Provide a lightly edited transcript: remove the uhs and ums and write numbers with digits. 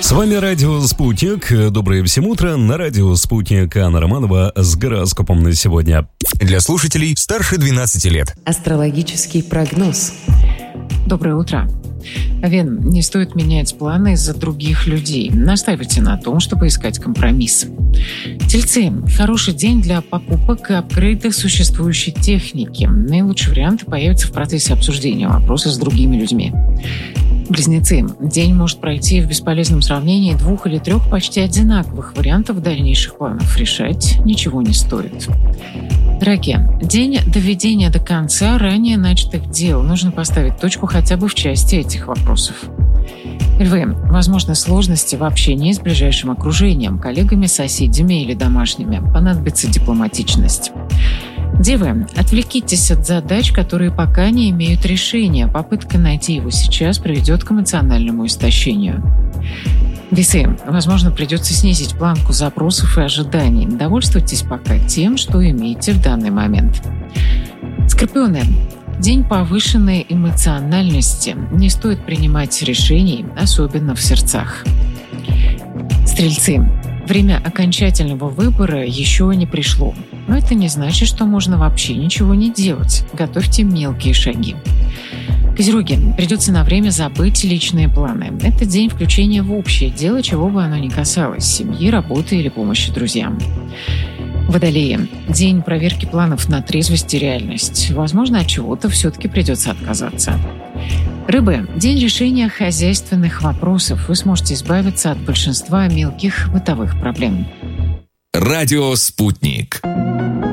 С вами радио «Спутник». Доброе всем утро. На радио «Спутник» Анна Романова с гороскопом на сегодня. Для слушателей старше 12 лет. Астрологический прогноз. Доброе утро. Овен, не стоит менять планы из-за других людей. Настаивайте на том, чтобы искать компромисс. Тельцы. Хороший день для покупок и апгрейда существующей техники. Наилучшие варианты появятся в процессе обсуждения вопроса с другими людьми. Близнецы. День может пройти в бесполезном сравнении 2 или 3 почти одинаковых вариантов дальнейших планов. Решать ничего не стоит. Раки. День доведения до конца ранее начатых дел. Нужно поставить точку хотя бы в части этих вопросов. Львы. Возможны сложности в общении с ближайшим окружением, коллегами, соседями или домашними. Понадобится дипломатичность. Девы, отвлекитесь от задач, которые пока не имеют решения. Попытка найти его сейчас приведет к эмоциональному истощению. Весы. Возможно, придется снизить планку запросов и ожиданий. Довольствуйтесь пока тем, что имеете в данный момент. Скорпионы. День повышенной эмоциональности. Не стоит принимать решений, особенно в сердцах. Стрельцы. Время окончательного выбора еще не пришло. Но это не значит, что можно вообще ничего не делать. Готовьте мелкие шаги. Козероги. Придется на время забыть личные планы. Это день включения в общее дело, чего бы оно ни касалось – семьи, работы или помощи друзьям. Водолеи. День проверки планов на трезвость и реальность. Возможно, от чего-то все-таки придется отказаться. Рыбы. День решения хозяйственных вопросов. Вы сможете избавиться от большинства мелких бытовых проблем. Радио «Спутник».